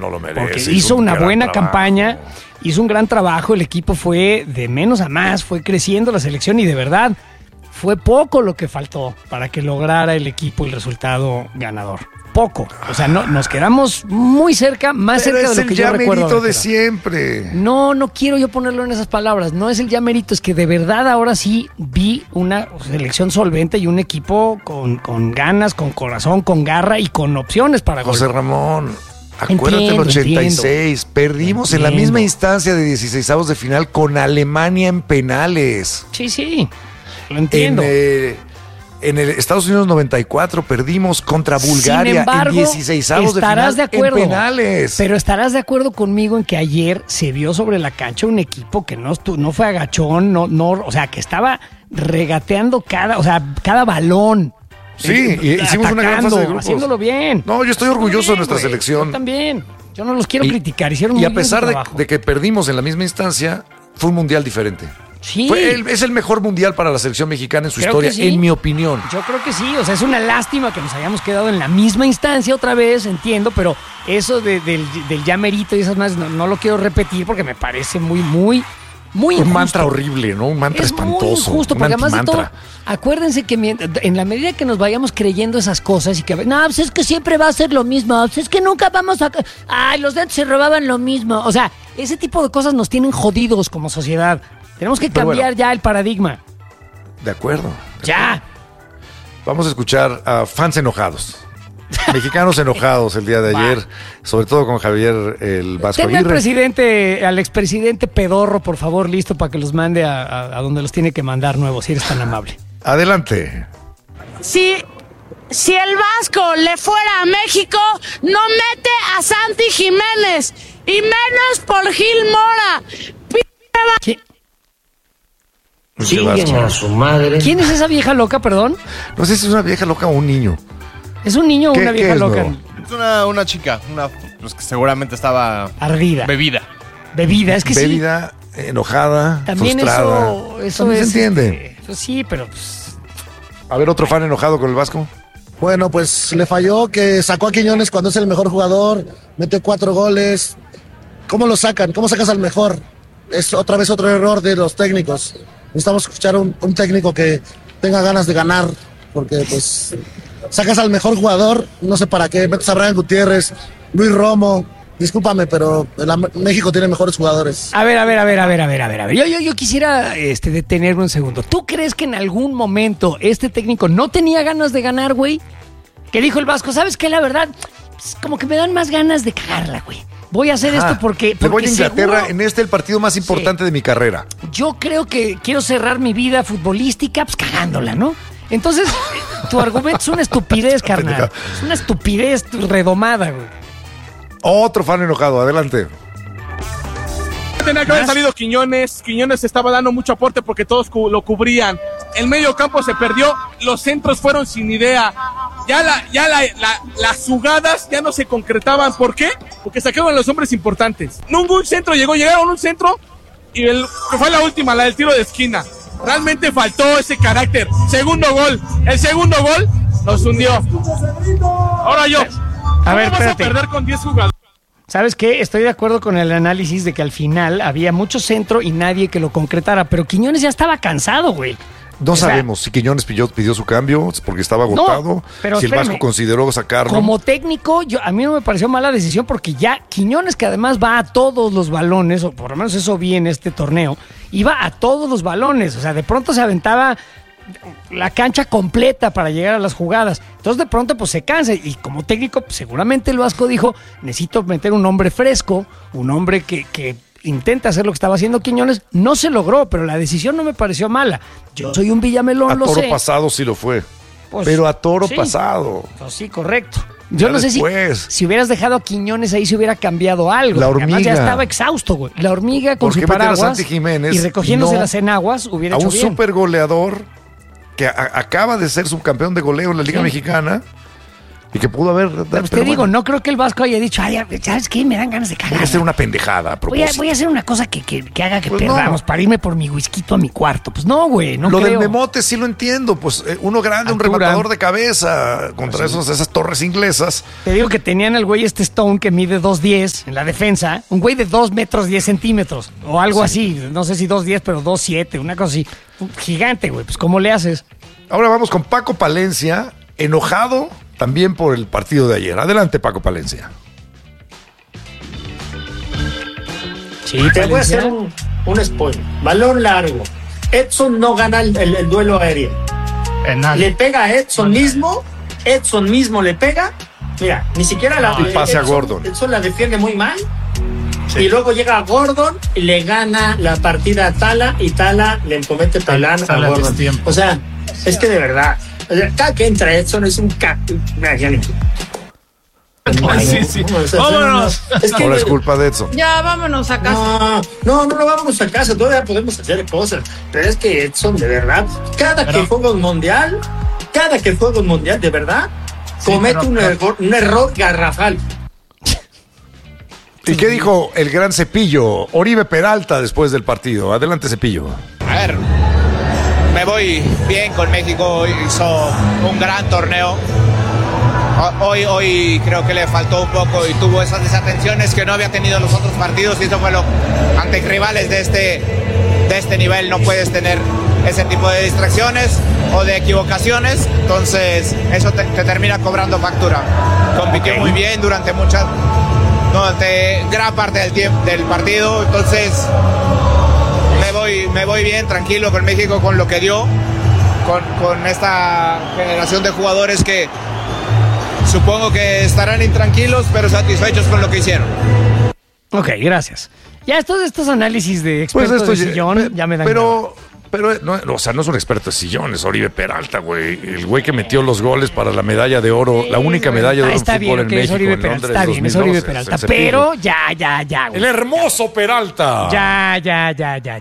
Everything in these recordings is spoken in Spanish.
no lo merece. Porque hizo una buena trabajo. campaña, hizo un gran trabajo, el equipo fue de menos a más, fue creciendo la selección y de verdad fue poco lo que faltó para que lograra el equipo el resultado ganador. Poco. O sea, no, nos quedamos muy cerca, más Pero cerca de lo que yo recuerdo. es el llamerito de haber siempre. quedado. No quiero yo ponerlo en esas palabras. No es el ya mérito, es que de verdad ahora sí vi una selección solvente y un equipo con ganas, con corazón, con garra y con opciones para gol. José Ramón, acuérdate el Entiendo, 86. Perdimos en la Entiendo. misma instancia de 16avos de final con Alemania en penales. Sí, lo entiendo. En el Estados Unidos 94 perdimos contra Bulgaria Sin embargo, en 16avos de estarás final de acuerdo, en penales. Pero estarás de acuerdo conmigo en que ayer se vio sobre la cancha un equipo que no fue agachón, o sea, que estaba regateando cada balón. Sí, y hicimos una gran fase de grupos. Haciéndolo bien. No, yo estoy orgulloso de nuestra güey. selección. Yo también. Yo no los quiero criticar. Hicieron Y muy a bien pesar su de, trabajo. de que perdimos en la misma instancia, fue un mundial diferente. Sí. Es el mejor mundial para la selección mexicana en su Creo historia, que sí. en mi opinión. Yo creo que sí, o sea, es una lástima que nos hayamos quedado en la misma instancia otra vez, entiendo, pero eso del ya merito y esas más no lo quiero repetir porque me parece muy Un injusto. mantra horrible, ¿no? Un mantra Es espantoso. muy injusto, un porque además de todo, antimantra. acuérdense que en la medida que nos vayamos creyendo esas cosas y que, no, pues es que siempre va a ser lo mismo, pues es que nunca vamos a... Ay, los de antes se robaban lo mismo. O sea, ese tipo de cosas nos tienen jodidos como sociedad. Tenemos que Pero cambiar bueno. ya el paradigma. De acuerdo. Ya. Vamos a escuchar a fans enojados. Mexicanos enojados el día de ayer, sobre todo con Javier el Vasco Tenga Aguirre. al expresidente pedorro, por favor, listo para que los mande a donde los tiene que mandar nuevos, si eres tan amable. Adelante. Si el Vasco le fuera a México, no mete a Santi Jiménez y menos por Gil Mora. ¿Quién, Chinguen a su madre. quién es esa vieja loca, perdón? No sé si es una vieja loca o un niño. ¿Es un niño o ¿Qué- una qué vieja es, loca? no? Es una chica, pues que seguramente estaba Ardida. bebida. Bebida, es que Bebida, enojada, sí. También frustrada. eso También es... se entiende. eso sí, pero... pues, A ver, otro fan enojado con el Vasco. Bueno, pues le falló que sacó a Quiñones cuando es el mejor jugador, metió 4 goles. ¿Cómo lo sacan? ¿Cómo sacas al mejor? Es otra vez otro error de los técnicos. Necesitamos escuchar un técnico que tenga ganas de ganar, porque pues sacas al mejor jugador, no sé para qué, metes a Brian Gutiérrez, Luis Romo. Discúlpame, pero México tiene mejores jugadores. A ver. Yo quisiera detenerme un segundo. ¿Tú crees que en algún momento este técnico no tenía ganas de ganar, güey? Que dijo el Vasco, ¿sabes qué? La verdad, pues, como que me dan más ganas de cagarla, güey. Voy a hacer esto porque Le voy a Inglaterra seguro, en el partido más importante de mi carrera. yo creo que quiero cerrar mi vida futbolística pues cagándola, ¿no? Entonces, tu argumento es una estupidez, carnal. Es una estupidez redomada, güey. Otro fan enojado, adelante. Tenía que haber salido Quiñones. Quiñones estaba dando mucho aporte porque todos lo cubrían. El medio campo se perdió. Los centros fueron sin idea. Las jugadas ya no se concretaban. ¿Por qué? Porque sacaban los hombres importantes. Ningún centro llegó. Llegaron un centro y que fue la última, la del tiro de esquina. Realmente faltó ese carácter. Segundo gol. El segundo gol nos hundió. Ahora yo. A ver, ¿Cómo vas a espérate. perder con 10 jugadores? ¿Sabes qué? Estoy de acuerdo con el análisis de que al final había mucho centro y nadie que lo concretara, pero Quiñones ya estaba cansado, güey. No O sea, sabemos si Quiñones pidió su cambio porque estaba agotado, pero si el espérame. Vasco consideró sacarlo. Como técnico, a mí no me pareció mala decisión porque ya Quiñones, que además va a todos los balones, o por lo menos eso vi en este torneo, iba a todos los balones. O sea, de pronto se aventaba la cancha completa para llegar a las jugadas. Entonces de pronto pues se cansa y como técnico pues, seguramente el Vasco dijo, necesito meter un hombre fresco, un hombre que intenta hacer lo que estaba haciendo Quiñones. No se logró, pero la decisión no me pareció mala. Yo soy un Villamelón, A lo toro sé. pasado sí lo fue, Pues, pero a toro sí. pasado. Pues sí, correcto. Yo Ya no sé después. si hubieras dejado a Quiñones ahí se hubiera cambiado algo. La porque además ya hormiga. estaba exhausto, güey. La hormiga con ¿Por su qué meter a paraguas Santi Jiménez y recogiéndose y no las enaguas hubiera A hecho un bien. super goleador que acaba de ser subcampeón de goleo en la Liga Mexicana, Y que pudo haber... Pero te digo, no creo que el Vasco haya dicho, ay, ¿sabes qué? Me dan ganas de cagar. Voy a hacer una pendejada a propósito. Voy a hacer una cosa que haga que Pues perdamos no. para irme por mi whisky a mi cuarto. Pues no, güey, no Lo creo. del memote sí lo entiendo, pues uno grande, un Altura. rematador de cabeza contra esas torres inglesas. Te digo que tenían al güey Stone que mide 2'10" en la defensa, un güey de 2 metros 10 centímetros o algo así, no sé si 2'10", pero 2'7", una cosa así. Un gigante, güey, pues ¿cómo le haces? Ahora vamos con Paco Palencia, enojado también por el partido de ayer. Adelante, Paco Palencia. Sí, Te voy a hacer un spoiler. Balón largo. Edson no gana el duelo aéreo. Le pega a Edson mismo le pega. Mira, ni siquiera Y pase a Gordon. Edson la defiende muy mal. Y luego llega Gordon y le gana la partida a Tala y Tala le comete talán a Gordon. O sea, es que de verdad, cada que entra Edson es un Vámonos. Ahora es culpa de Edson. Ya, vámonos a casa. No, vámonos a casa, todavía podemos hacer cosas. Pero es que Edson, de verdad, cada que juega un mundial, de verdad, comete un error garrafal. ¿Y qué dijo el gran Cepillo, Oribe Peralta, después del partido? Adelante, Cepillo. A ver, me voy bien con México, hizo un gran torneo. Hoy creo que le faltó un poco y tuvo esas desatenciones que no había tenido en los otros partidos y eso fue ante rivales de este nivel no puedes tener ese tipo de distracciones o de equivocaciones, entonces eso te termina cobrando factura. Compitió muy bien durante gran parte del partido, entonces me voy bien, tranquilo con México, con lo que dio, con esta generación de jugadores que supongo que estarán intranquilos, pero satisfechos con lo que hicieron. Ok, gracias. Ya todos estos análisis de expertos de sillón ya me dan miedo. Pero no, o sea, no es un experto de sillones, Oribe Peralta, güey. El güey que metió los goles para la medalla de oro, la única medalla de oro en está fútbol bien, en que es México, Oribe en Peralta, Londres, está bien, es 2012, Oribe Peralta, el Cepillo. pero ya, güey. El hermoso Peralta. Ya.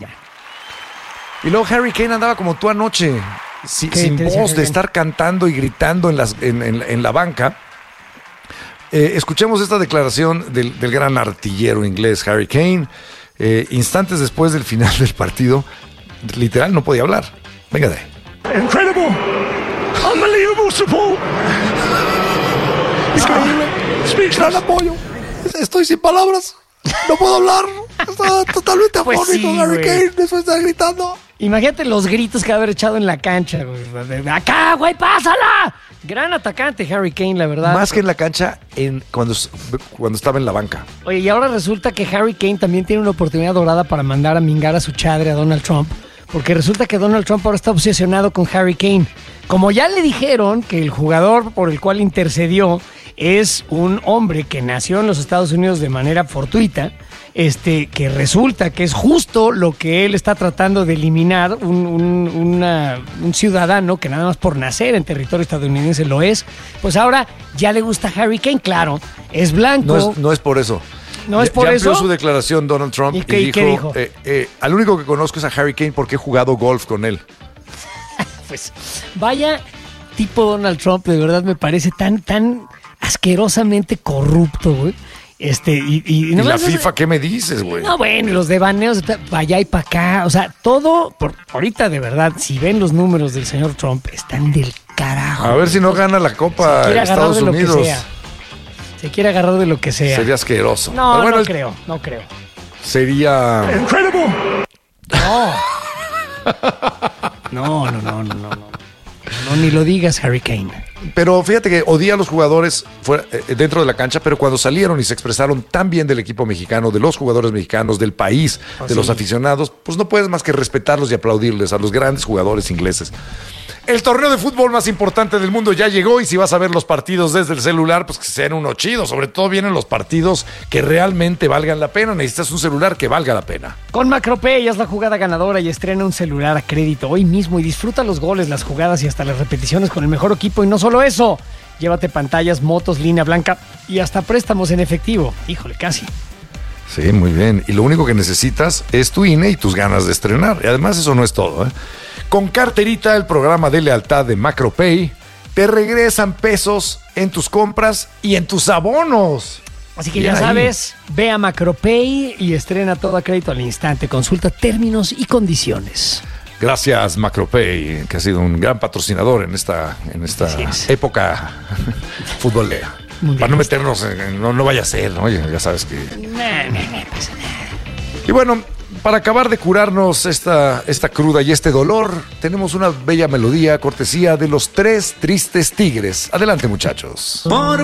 Y luego Harry Kane andaba como tú anoche, sin ¿Qué te decía voz, Harry de Kane? estar cantando y gritando en la banca. Escuchemos esta declaración del gran artillero inglés Harry Kane, instantes después del final del partido. Literal, no podía hablar. Venga de ahí. Incredible, unbelievable support. Increíble. Gran apoyo. Estoy sin palabras. No puedo hablar. Está totalmente Pues afónico, sí, Harry güey. Kane. Después está gritando. Imagínate los gritos que va a haber echado en la cancha, güey. ¡De acá, güey, pásala! Gran atacante Harry Kane, la verdad. Más que en la cancha, cuando estaba en la banca. Oye, y ahora resulta que Harry Kane también tiene una oportunidad dorada para mandar a mingar a su chadre a Donald Trump, porque resulta que Donald Trump ahora está obsesionado con Harry Kane. Como ya le dijeron que el jugador por el cual intercedió es un hombre que nació en los Estados Unidos de manera fortuita, que resulta que es justo lo que él está tratando de eliminar, un ciudadano que nada más por nacer en territorio estadounidense lo es, pues ahora ya le gusta Harry Kane, claro, es blanco. No es por eso. ¿No es por ya eso? amplió su declaración Donald Trump ¿Y qué dijo? Al único que conozco es a Harry Kane porque he jugado golf con él. Pues vaya tipo Donald Trump, de verdad me parece tan asquerosamente corrupto, güey. ¿Y la nomás FIFA qué me dices, güey? No, bueno, los devaneos para allá y para acá, o sea, todo, ahorita de verdad, si ven los números del señor Trump, están del carajo. A ver si no gana la Copa de Estados Unidos. Se quiere agarrar de lo que sea. Sería asqueroso. No, pero bueno, no creo. Sería... Incredible. No, ni lo digas, Harry Kane. Pero fíjate que odia a los jugadores dentro de la cancha, pero cuando salieron y se expresaron tan bien del equipo mexicano, de los jugadores mexicanos, del país, de los aficionados, pues no puedes más que respetarlos y aplaudirles a los grandes jugadores ingleses. El torneo de fútbol más importante del mundo ya llegó y si vas a ver los partidos desde el celular, pues que sean uno chido. Sobre todo vienen los partidos que realmente valgan la pena. Necesitas un celular que valga la pena. Con MacroPay haz la jugada ganadora y estrena un celular a crédito hoy mismo y disfruta los goles, las jugadas y hasta las repeticiones con el mejor equipo. Y no solo eso, llévate pantallas, motos, línea blanca y hasta préstamos en efectivo. Híjole, casi. Sí, muy bien. Y lo único que necesitas es tu INE y tus ganas de estrenar. Y además eso no es todo, ¿eh? Con Carterita, el programa de lealtad de MacroPay, te regresan pesos en tus compras y en tus abonos. Así que Bien ya ahí. sabes, ve a Macropay y estrena todo a crédito al instante. Consulta términos y condiciones. Gracias, Macropay, que ha sido un gran patrocinador en esta Así es. época futbolera. Mundialista. Para no meternos no vaya a ser, ¿no? Ya sabes que... Pasa nada. Y bueno, para acabar de curarnos esta cruda y este dolor, tenemos una bella melodía cortesía de los 3 Tristes Tigres. Adelante, muchachos.